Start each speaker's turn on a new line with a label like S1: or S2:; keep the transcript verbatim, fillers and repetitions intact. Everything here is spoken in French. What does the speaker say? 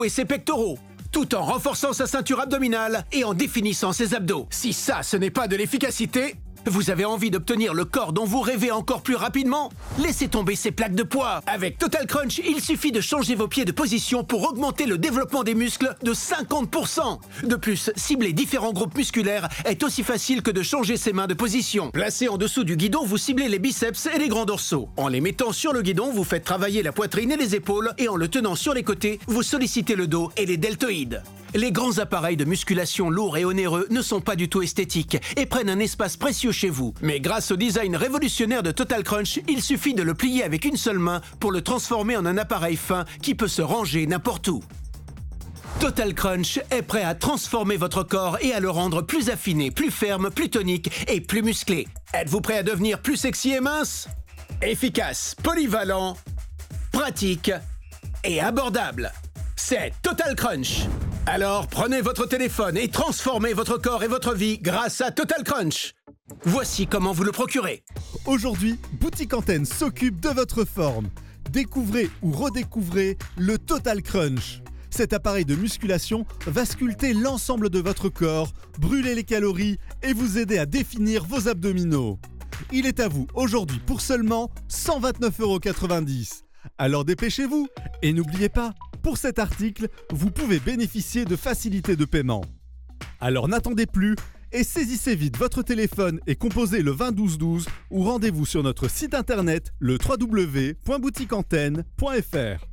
S1: et ses pectoraux, tout en renforçant sa ceinture abdominale et en définissant ses abdos. Si ça, ce n'est pas de l'efficacité, vous avez envie d'obtenir le corps dont vous rêvez encore plus rapidement? Laissez tomber ces plaques de poids. Avec Total Crunch, il suffit de changer vos pieds de position pour augmenter le développement des muscles de cinquante pour cent. De plus, cibler différents groupes musculaires est aussi facile que de changer ses mains de position. Placé en dessous du guidon, vous ciblez les biceps et les grands dorsaux. En les mettant sur le guidon, vous faites travailler la poitrine et les épaules, et en le tenant sur les côtés, vous sollicitez le dos et les deltoïdes. Les grands appareils de musculation lourds et onéreux ne sont pas du tout esthétiques et prennent un espace précieux chez vous. Mais grâce au design révolutionnaire de Total Crunch, il suffit de le plier avec une seule main pour le transformer en un appareil fin qui peut se ranger n'importe où. Total Crunch est prêt à transformer votre corps et à le rendre plus affiné, plus ferme, plus tonique et plus musclé. Êtes-vous prêt à devenir plus sexy et mince? Efficace, polyvalent, pratique et abordable. C'est Total Crunch. Alors prenez votre téléphone et transformez votre corps et votre vie grâce à Total Crunch. Voici comment vous le procurez.
S2: Aujourd'hui, Boutique Antenne s'occupe de votre forme. Découvrez ou redécouvrez le Total Crunch. Cet appareil de musculation va sculpter l'ensemble de votre corps, brûler les calories et vous aider à définir vos abdominaux. Il est à vous aujourd'hui pour seulement cent vingt-neuf euros quatre-vingt-dix. Alors dépêchez-vous et n'oubliez pas, pour cet article, vous pouvez bénéficier de facilités de paiement. Alors n'attendez plus et saisissez vite votre téléphone et composez le vingt douze douze ou rendez-vous sur notre site internet le w w w point boutique antenne point f r.